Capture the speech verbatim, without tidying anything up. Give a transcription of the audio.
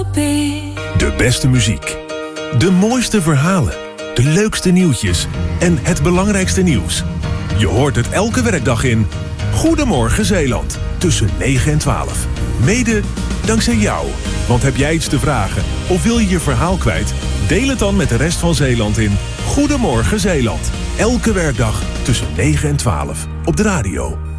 De beste muziek. De mooiste verhalen. De leukste nieuwtjes. En het belangrijkste nieuws. Je hoort het elke werkdag in Goedemorgen Zeeland. Tussen negen en twaalf. Mede dankzij jou. Want heb jij iets te vragen of wil je je verhaal kwijt? Deel het dan met de rest van Zeeland in Goedemorgen Zeeland. Elke werkdag tussen negen en twaalf op de radio.